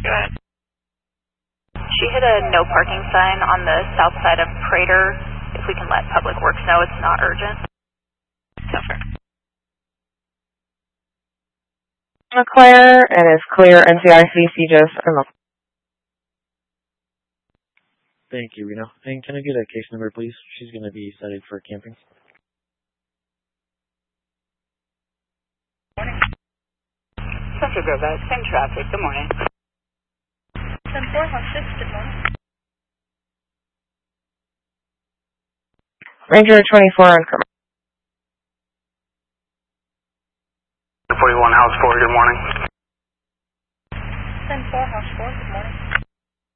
Go ahead. She hit a no parking sign on the south side of Prater. If we can let Public Works know it's not urgent. Over. Claire, and it's clear NCIC CJS or Thank you, Reno. And can I get a case number, please? She's going to be cited for camping. Morning. Central Grove, same traffic. Good morning. 10-4, Hawk 6, good morning. Ranger 24 on Kermit. 41 House 4, good morning. 10-4, Hawk 4, good morning.